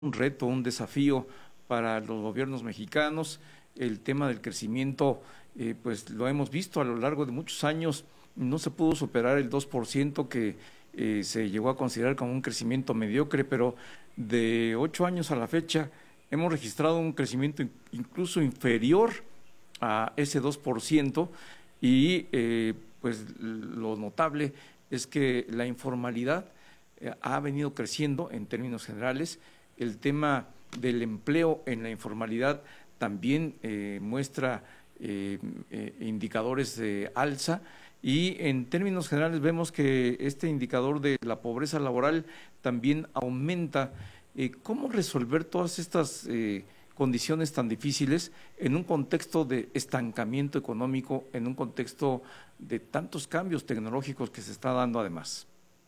un reto, un desafío para los gobiernos mexicanos. El tema del crecimiento, pues lo hemos visto a lo largo de muchos años, no se pudo superar el 2% que se llegó a considerar como un crecimiento mediocre, pero de 8 años a la fecha hemos registrado un crecimiento incluso inferior a ese 2%, y pues lo notable es que la informalidad ha venido creciendo en términos generales. El tema del empleo en la informalidad también muestra indicadores de alza, y en términos generales vemos que este indicador de la pobreza laboral también aumenta. ¿Cómo resolver todas estas condiciones tan difíciles en un contexto de estancamiento económico, en un contexto de tantos cambios tecnológicos que se está dando además?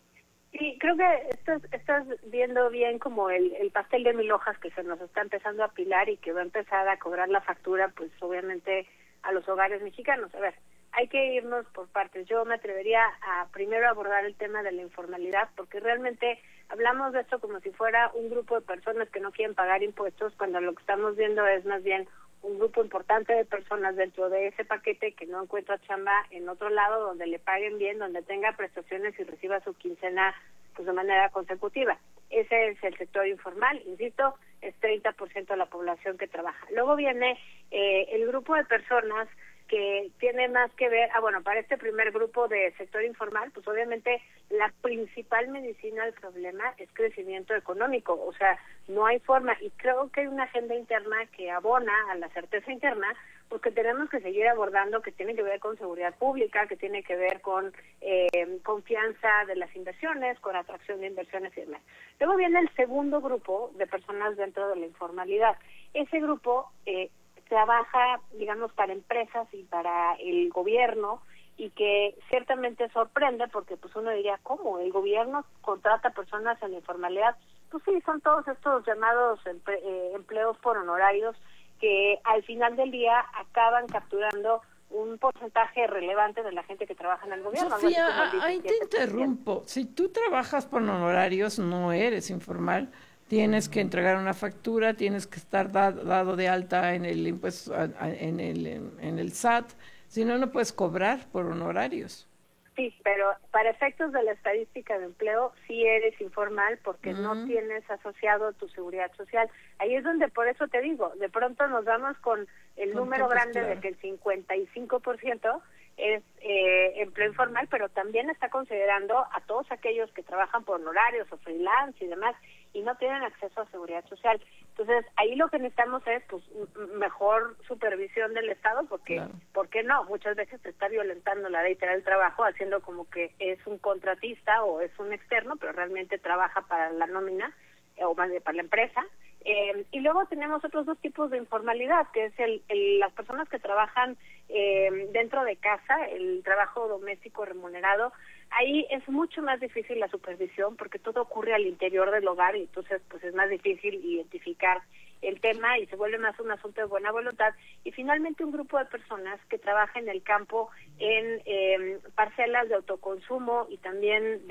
Sí, creo que estás viendo bien como el pastel de 1000 hojas que se nos está empezando a apilar y que va a empezar a cobrar la factura, pues obviamente a los hogares mexicanos. A ver, hay que irnos por partes. Yo me atrevería a primero abordar el tema de la informalidad, porque realmente hablamos de esto como si fuera un grupo de personas que no quieren pagar impuestos, cuando lo que estamos viendo es más bien un grupo importante de personas dentro de ese paquete que no encuentra chamba en otro lado donde le paguen bien, donde tenga prestaciones y reciba su quincena pues de manera consecutiva. Ese es el sector informal, insisto, es 30% de la población que trabaja. Luego viene el grupo de personas que tiene más que ver, para este primer grupo de sector informal, pues obviamente la principal medicina del problema es crecimiento económico, o sea, no hay forma, y creo que hay una agenda interna que abona a la certeza interna, pues que tenemos que seguir abordando, que tiene que ver con seguridad pública, que tiene que ver con confianza de las inversiones, con atracción de inversiones y demás. Luego viene el segundo grupo de personas dentro de la informalidad. Ese grupo trabaja, digamos, para empresas y para el gobierno, y que ciertamente sorprende porque pues uno diría, ¿cómo? ¿El gobierno contrata personas en la informalidad? Pues sí, son todos estos llamados empleos por honorarios que al final del día acaban capturando un porcentaje relevante de la gente que trabaja en el gobierno. Sofía, ahí te interrumpo. Si tú trabajas por honorarios, no eres informal. Tienes que entregar una factura, tienes que estar dado de alta en el impuesto, en el SAT, si no, no puedes cobrar por honorarios. Sí, pero para efectos de la estadística de empleo sí eres informal porque no tienes asociado tu seguridad social. Ahí es donde, por eso te digo, de pronto nos vamos con el número grande de que el 55% es empleo informal, pero también está considerando a todos aquellos que trabajan por honorarios o freelance y demás y no tienen acceso a seguridad social. Entonces, ahí lo que necesitamos es pues mejor supervisión del Estado, porque claro, ¿por qué no? Muchas veces se está violentando la ley del trabajo, haciendo como que es un contratista o es un externo, pero realmente trabaja para la nómina o más bien para la empresa. Y luego tenemos otros dos tipos de informalidad, que es las personas que trabajan dentro de casa, el trabajo doméstico remunerado. Ahí es mucho más difícil la supervisión porque todo ocurre al interior del hogar y entonces pues es más difícil identificar el tema y se vuelve más un asunto de buena voluntad. Y finalmente un grupo de personas que trabaja en el campo en parcelas de autoconsumo y también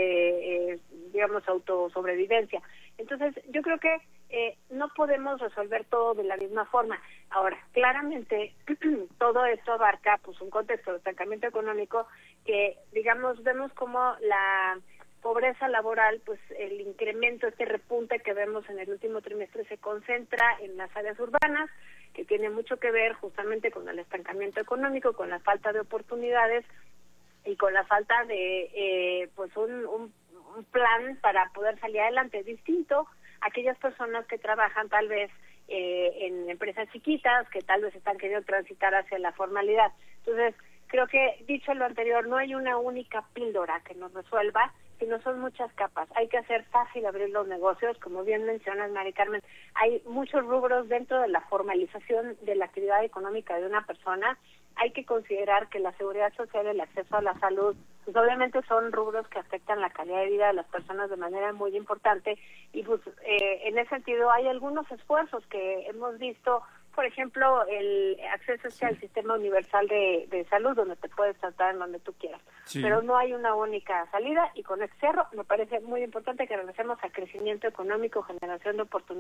de digamos, autosobrevivencia. Entonces yo creo que no podemos resolver todo de la misma forma. Ahora, claramente todo esto abarca pues un contexto de estancamiento económico que, digamos, vemos como la pobreza laboral, pues el incremento, este repunte que vemos en el último trimestre se concentra en las áreas urbanas, que tiene mucho que ver justamente con el estancamiento económico, con la falta de oportunidades y con la falta de pues un plan para poder salir adelante, distinto a aquellas personas que trabajan tal vez en empresas chiquitas, que tal vez están queriendo transitar hacia la formalidad. Entonces, creo que, dicho lo anterior, no hay una única píldora que nos resuelva, sino son muchas capas. Hay que hacer fácil abrir los negocios, como bien mencionas, Mari Carmen. Hay muchos rubros dentro de la formalización de la actividad económica de una persona. Hay que considerar que la seguridad social y el acceso a la salud, pues obviamente son rubros que afectan la calidad de vida de las personas de manera muy importante, y pues en ese sentido hay algunos esfuerzos que hemos visto por ejemplo, el acceso al sistema universal de salud, donde te puedes tratar en donde tú quieras. Sí. Pero no hay una única salida, y con este cierre me parece muy importante que regresemos a crecimiento económico, generación de oportunidades